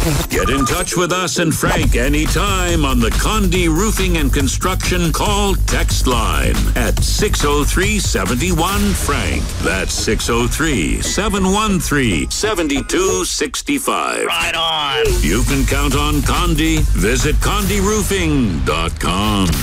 Get in touch with us and Frank anytime on the Condé Roofing and Construction call text line at 603-71-FRANK. That's 603-713-7265. Right on. You can count on Condé. Visit CondéRoofing.com.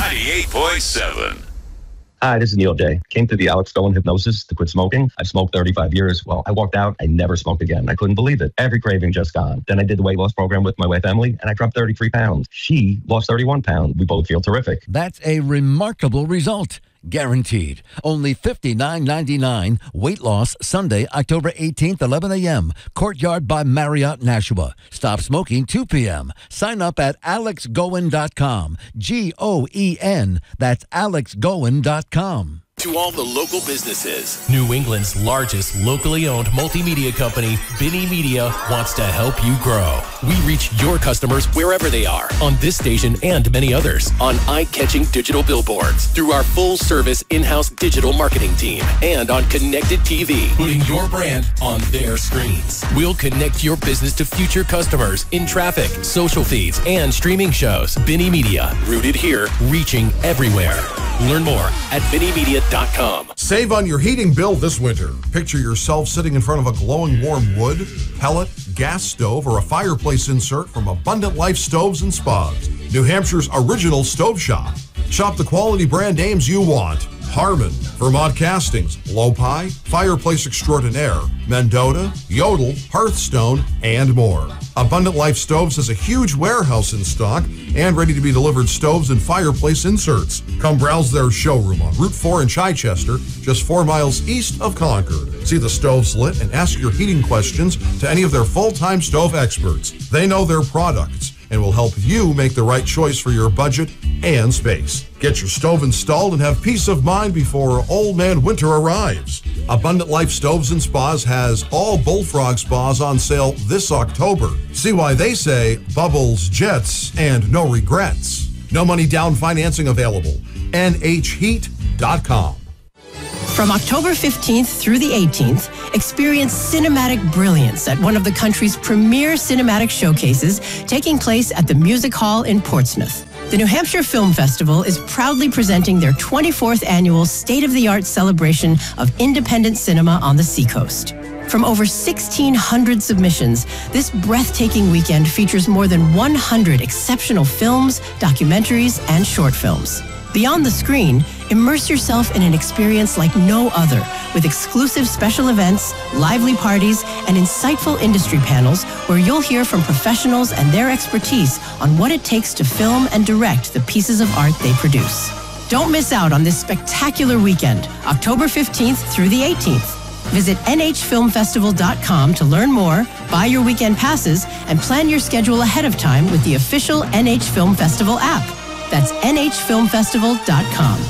98.7. Hi, this is Neil Day. Came through the Alex Goen hypnosis to quit smoking. I've smoked 35 years. Well, I walked out. I never smoked again. I couldn't believe it. Every craving just gone. Then I did the weight loss program with my wife, Emily, and I dropped 33 pounds. She lost 31 pounds. We both feel terrific. That's a remarkable result. Guaranteed. Only $59.99. Weight loss Sunday, October 18th, 11 a.m. Courtyard by Marriott, Nashua. Stop smoking 2 p.m. Sign up at alexgoen.com. Goen. That's alexgoen.com. To all the local businesses, New England's largest locally owned multimedia company, Binny Media, wants to help you grow. We reach your customers wherever they are on this station and many others on eye-catching digital billboards through our full-service in-house digital marketing team and on connected TV, putting your brand on their screens. We'll connect your business to future customers in traffic, social feeds, and streaming shows. Binny Media, rooted here, reaching everywhere. Learn more at BinnyMedia.com. Save on your heating bill this winter. Picture yourself sitting in front of a glowing warm wood, pellet, gas stove, or a fireplace insert from Abundant Life Stoves and Spas, New Hampshire's original stove shop. Shop the quality brand names you want. Harmon, Vermont Castings, Lopi, Fireplace Extraordinaire, Mendota, Yodel, Hearthstone, and more. Abundant Life Stoves has a huge warehouse in stock and ready to be delivered stoves and fireplace inserts. Come browse their showroom on Route 4 in Chichester, just 4 miles east of Concord. See the stoves lit and ask your heating questions to any of their full-time stove experts. They know their products and will help you make the right choice for your budget and space. Get your stove installed and have peace of mind before old man winter arrives. Abundant Life Stoves and Spas has all Bullfrog spas on sale this October. See why they say bubbles, jets, and no regrets. No money down financing available. NHHeat.com. From October 15th through the 18th, experience cinematic brilliance at one of the country's premier cinematic showcases taking place at the Music Hall in Portsmouth. The New Hampshire Film Festival is proudly presenting their 24th annual state-of-the-art celebration of independent cinema on the Seacoast. From over 1,600 submissions, this breathtaking weekend features more than 100 exceptional films, documentaries, and short films. Beyond the screen, immerse yourself in an experience like no other, with exclusive special events, lively parties, and insightful industry panels where you'll hear from professionals and their expertise on what it takes to film and direct the pieces of art they produce. Don't miss out on this spectacular weekend, October 15th through the 18th. Visit nhfilmfestival.com to learn more, buy your weekend passes, and plan your schedule ahead of time with the official NH Film Festival app. That's nhfilmfestival.com.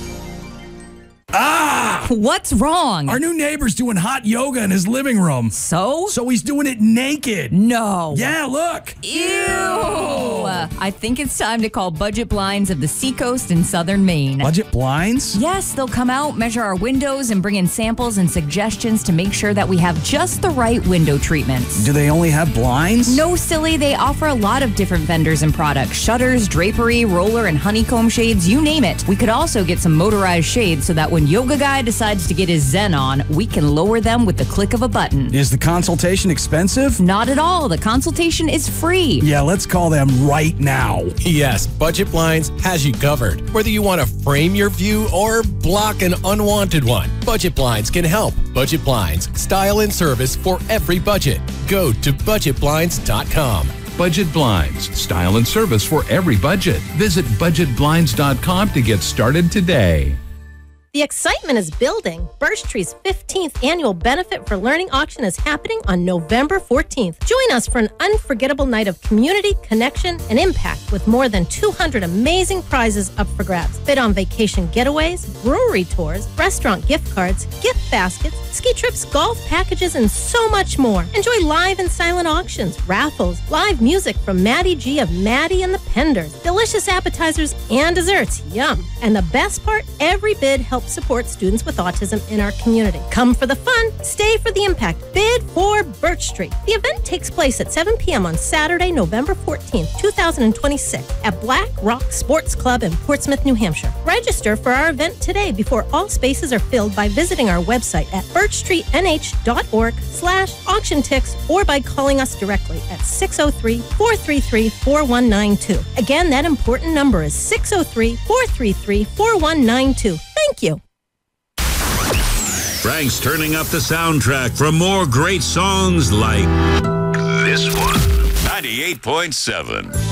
Ah! What's wrong? Our new neighbor's doing hot yoga in his living room. So? So he's doing it naked. No. Yeah, look. Ew. I think it's time to call Budget Blinds of the Seacoast in southern Maine. Budget Blinds? Yes, they'll come out, measure our windows, and bring in samples and suggestions to make sure that we have just the right window treatments. Do they only have blinds? No, silly. They offer a lot of different vendors and products. Shutters, drapery, roller, and honeycomb shades, you name it. We could also get some motorized shades so that when Yoga Guy decides to get his zen on, we can lower them with the click of a button. Is the consultation expensive? Not at all. The consultation is free. Yeah, let's call them right now. Yes, Budget Blinds has you covered. Whether you want to frame your view or block an unwanted one, Budget Blinds can help. Budget Blinds, style and service for every budget. Go to budgetblinds.com. Budget Blinds, style and service for every budget. Visit budgetblinds.com to get started today. The excitement is building. Birch Tree's 15th annual Benefit for Learning auction is happening on November 14th. Join us for an unforgettable night of community, connection, and impact with more than 200 amazing prizes up for grabs. Bid on vacation getaways, brewery tours, restaurant gift cards, gift baskets, ski trips, golf packages, and so much more. Enjoy live and silent auctions, raffles, live music from Maddie G of Maddie and the Penders, delicious appetizers and desserts, yum. And the best part, every bid helps help support students with autism in our community. Come for the fun, stay for the impact. Bid for Birch Street. The event takes place at 7 p.m. on Saturday, November 14th, 2026 at Black Rock Sports Club in Portsmouth, New Hampshire. Register for our event today before all spaces are filled by visiting our website at birchstreetnh.org/auction ticks or by calling us directly at 603-433-4192. Again, that important number is 603-433-4192. Thank you. Frank's turning up the soundtrack for more great songs like this one. 98.7.